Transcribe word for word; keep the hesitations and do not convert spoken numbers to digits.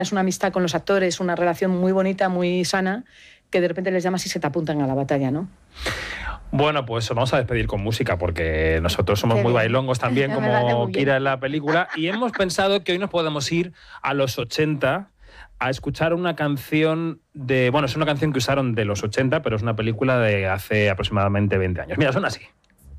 Es una amistad con los actores, una relación muy bonita, muy sana, que de repente les llamas y se te apuntan a la batalla, ¿no? Bueno, pues vamos a despedir con música, porque nosotros somos Qué muy bien. bailongos también, Me parece como muy bien. Kira en la película, y hemos pensado que hoy nos podemos ir a los ochenta a escuchar una canción de... Bueno, es una canción que usaron de los ochenta, pero es una película de hace aproximadamente veinte años. Mira, suena así.